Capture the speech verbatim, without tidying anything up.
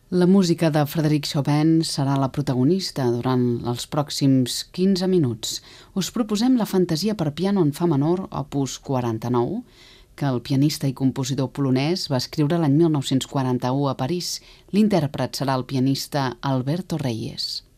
La música de Frédéric Chopin serà la protagonista durant els pròxims quinze minuts. Us proposem la fantasia per piano en fa menor, opus quaranta-nou, que el pianista i compositor polonès va escriure l'any mil nou-cents quaranta-u a París. L'intèrpret serà el pianista Alberto Reyes.